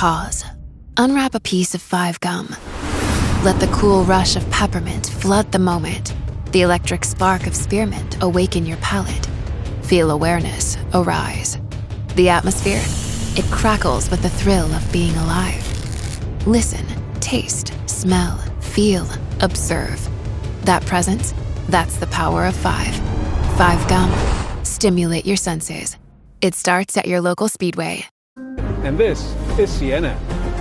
Pause. Unwrap a piece of 5 gum. Let the cool rush of peppermint flood the moment. The electric spark of spearmint awaken your palate. Feel awareness arise. The atmosphere, it crackles with the thrill of being alive. Listen, taste, smell, feel, observe. That presence, that's the power of 5. 5 gum. Stimulate your senses. It starts at your local Speedway. And this is CNN.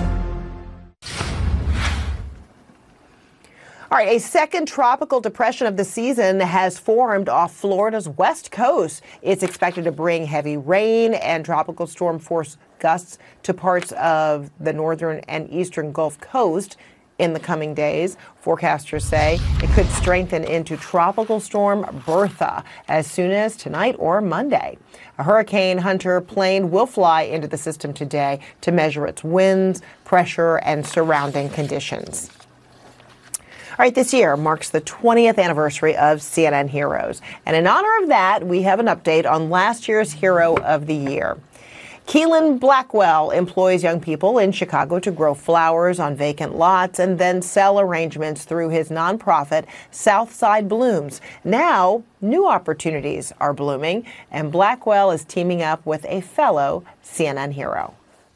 All right, a second tropical depression of the season has formed off Florida's west coast. It's expected to bring heavy rain and tropical storm force gusts to parts of the northern and eastern Gulf Coast in the coming days. Forecasters say it could strengthen into Tropical Storm Bertha as soon as tonight or Monday. A Hurricane Hunter plane will fly into the system today to measure its winds, pressure, and surrounding conditions. All right, this year marks the 20th anniversary of CNN Heroes. And in honor of that, we have an update on last year's Hero of the Year. Keelan Blackwell employs young people in Chicago to grow flowers on vacant lots and then sell arrangements through his nonprofit, Southside Blooms. Now, new opportunities are blooming, and Blackwell is teaming up with a fellow CNN hero.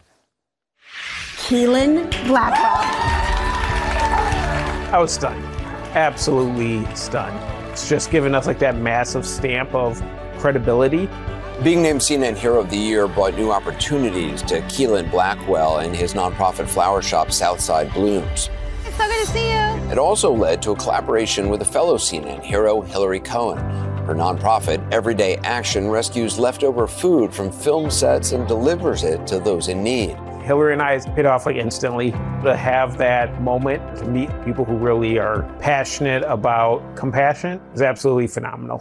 Keelan Blackwell. I was stunned, absolutely stunned. It's just given us like that massive stamp of credibility. Being named CNN Hero of the Year brought new opportunities to Keelan Blackwell and his nonprofit flower shop, Southside Blooms. It's so good to see you. It also led to a collaboration with a fellow CNN hero, Hillary Cohen. Her nonprofit, Everyday Action, rescues leftover food from film sets and delivers it to those in need. Hillary and I hit off like instantly. To have that moment to meet people who really are passionate about compassion is absolutely phenomenal.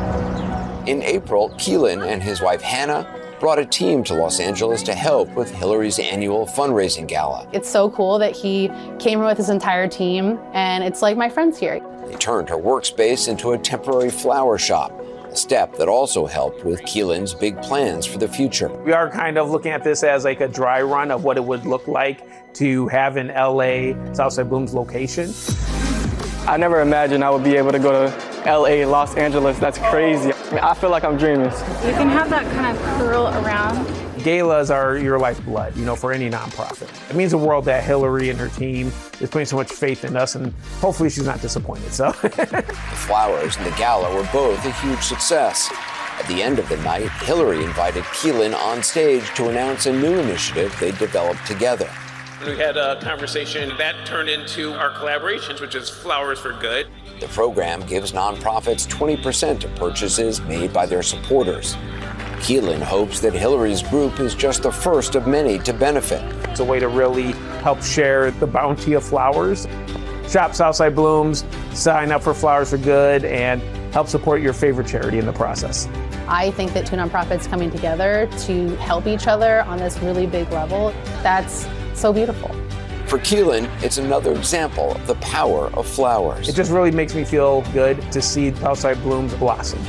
In April, Keelan and his wife Hannah brought a team to Los Angeles to help with Hillary's annual fundraising gala. It's so cool that he came here with his entire team, and it's like my friends here. They turned her workspace into a temporary flower shop, a step that also helped with Keelan's big plans for the future. We are kind of looking at this as like a dry run of what it would look like to have an LA Southside Blooms location. I never imagined I would be able to go to LA, Los Angeles. That's crazy. I feel like I'm dreaming. You can have that kind of curl around. Galas are your lifeblood, for any nonprofit. It means the world that Hillary and her team is putting so much faith in us, and hopefully she's not disappointed. So, the flowers and the gala were both a huge success. At the end of the night, Hillary invited Keelan on stage to announce a new initiative they developed together. We had a conversation that turned into our collaborations, which is Flowers for Good. The program gives nonprofits 20% of purchases made by their supporters. Keelan hopes that Hillary's group is just the first of many to benefit. It's a way to really help share the bounty of flowers. Shop Southside Blooms, sign up for Flowers for Good, and help support your favorite charity in the process. I think that two nonprofits coming together to help each other on this really big level, that's so beautiful. For Keelan, it's another example of the power of flowers. It just really makes me feel good to see Southside Blooms blossom.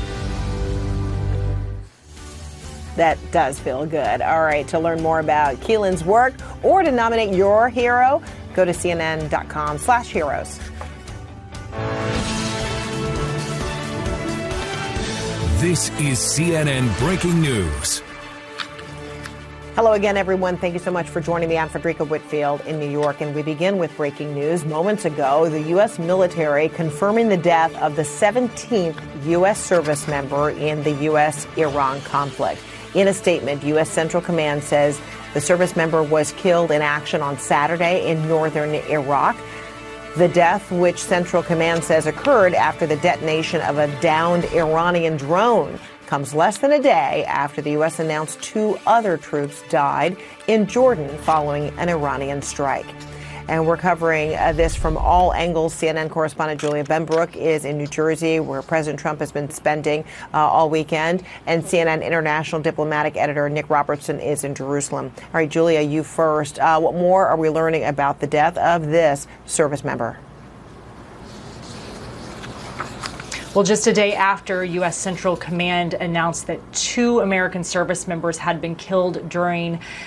That does feel good. All right, to learn more about Keelan's work or to nominate your hero, go to cnn.com/heroes. This is CNN Breaking News. Hello again, everyone. Thank you so much for joining me. I'm Frederica Whitfield in New York, and we begin with breaking news. Moments ago, the U.S. military confirming the death of the 17th U.S. service member in the U.S.-Iran conflict. In a statement, U.S. Central Command says the service member was killed in action on Saturday in northern Iraq. The death, which Central Command says occurred after the detonation of a downed Iranian drone, comes less than a day after the U.S. announced 2 other troops died in Jordan following an Iranian strike. And we're covering this from all angles. CNN correspondent Julia Benbrook is in New Jersey, where President Trump has been spending all weekend. And CNN international diplomatic editor Nick Robertson is in Jerusalem. All right, Julia, you first. What more are we learning about the death of this service member? Well, just a day after U.S. Central Command announced that 2 American service members had been killed during